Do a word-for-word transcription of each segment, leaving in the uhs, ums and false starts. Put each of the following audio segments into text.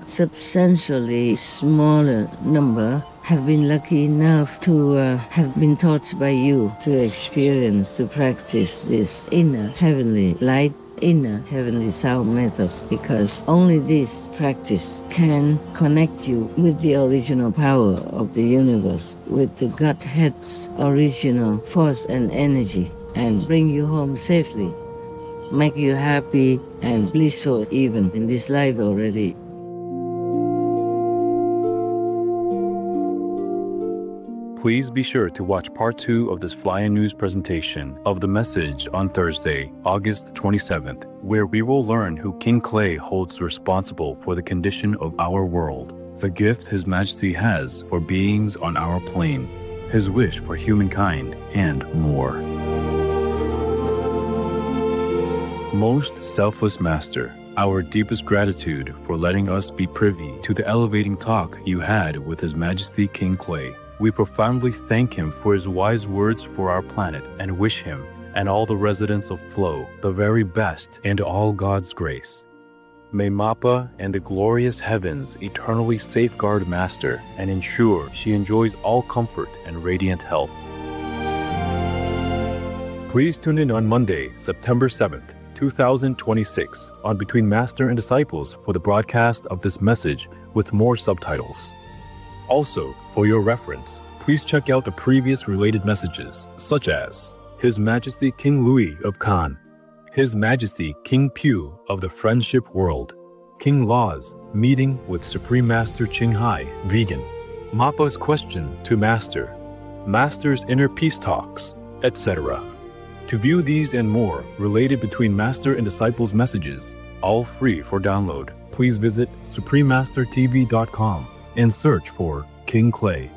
substantially smaller number have been lucky enough to uh, have been taught by you to experience, to practice this inner heavenly light, inner heavenly sound method, because only this practice can connect you with the original power of the universe, with the Godhead's original force and energy, and bring you home safely, make you happy and blissful even in this life already. Please be sure to watch part two of this Fly News presentation of the message on Thursday, August twenty-seventh, where we will learn who King Clay holds responsible for the condition of our world, the gift His Majesty has for beings on our plane, his wish for humankind, and more. Most selfless Master, our deepest gratitude for letting us be privy to the elevating talk you had with His Majesty King Clay. We profoundly thank him for his wise words for our planet and wish him and all the residents of Flow the very best and all God's grace. May Mappa and the glorious heavens eternally safeguard Master and ensure she enjoys all comfort and radiant health. Please tune in on Monday, September seventh, two thousand twenty-six on Between Master and Disciples for the broadcast of this message with more subtitles. Also, for your reference, please check out the previous related messages, such as His Majesty King Louis of Khan, His Majesty King Pew of the Friendship World, King Law's meeting with Supreme Master Ching Hai, vegan, Mappa's question to Master, Master's inner peace talks, et cetera. To view these and more related Between Master and Disciples messages, all free for download, please visit supreme master t v dot com. and search for King Clay.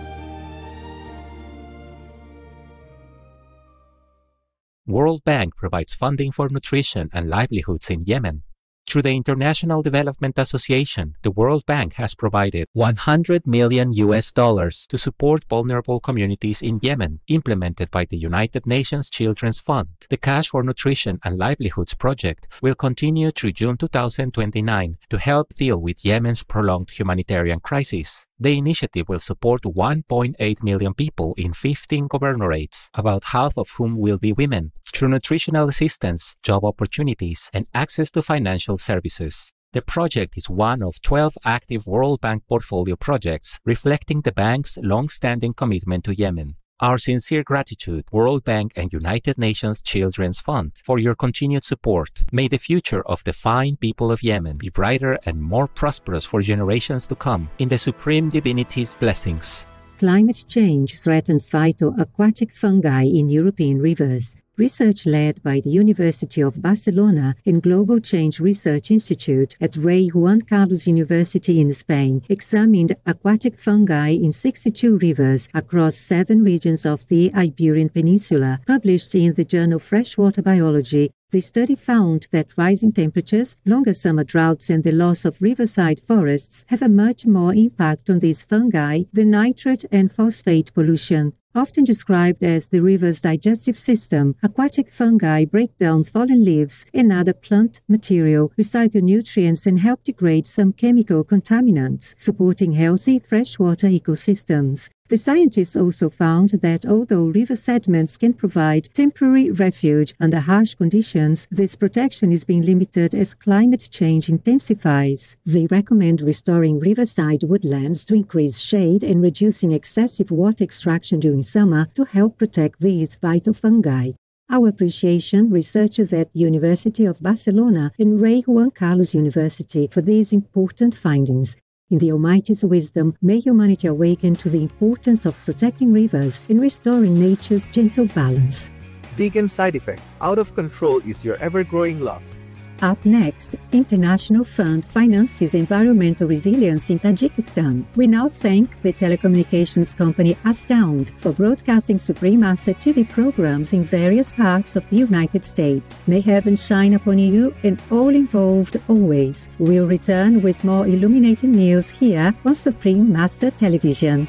World Bank provides funding for nutrition and livelihoods in Yemen. Through the International Development Association, the World Bank has provided one hundred million U S dollars to support vulnerable communities in Yemen, implemented by the United Nations Children's Fund. The Cash for Nutrition and Livelihoods project will continue through June two thousand twenty-nine to help deal with Yemen's prolonged humanitarian crisis. The initiative will support one point eight million people in fifteen governorates, about half of whom will be women, through nutritional assistance, job opportunities, and access to financial services. The project is one of twelve active World Bank portfolio projects, reflecting the bank's long-standing commitment to Yemen. Our sincere gratitude, World Bank and United Nations Children's Fund, for your continued support. May the future of the fine people of Yemen be brighter and more prosperous for generations to come. In the Supreme Divinity's blessings. Climate change threatens phytoaquatic fungi in European rivers. Research led by the University of Barcelona and Global Change Research Institute at Rey Juan Carlos University in Spain examined aquatic fungi in sixty-two rivers across seven regions of the Iberian Peninsula, published in the journal Freshwater Biology. The study found that rising temperatures, longer summer droughts, and the loss of riverside forests have a much more impact on these fungi than nitrate and phosphate pollution. Often described as the river's digestive system, aquatic fungi break down fallen leaves and other plant material, recycle nutrients, and help degrade some chemical contaminants, supporting healthy freshwater ecosystems. The scientists also found that although river sediments can provide temporary refuge under harsh conditions, this protection is being limited as climate change intensifies. They recommend restoring riverside woodlands to increase shade and reducing excessive water extraction during summer to help protect these vital fungi. Our appreciation, researchers at University of Barcelona and Rey Juan Carlos University, for these important findings. In the Almighty's wisdom, may humanity awaken to the importance of protecting rivers and restoring nature's gentle balance. Vegan side effect. Out of control is your ever-growing love. Up next, International Fund finances environmental resilience in Tajikistan. We now thank the telecommunications company Astound for broadcasting Supreme Master T V programs in various parts of the United States. May heaven shine upon you and all involved always. We'll return with more illuminating news here on Supreme Master Television.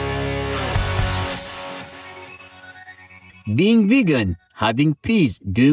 Being vegan, having peace, doing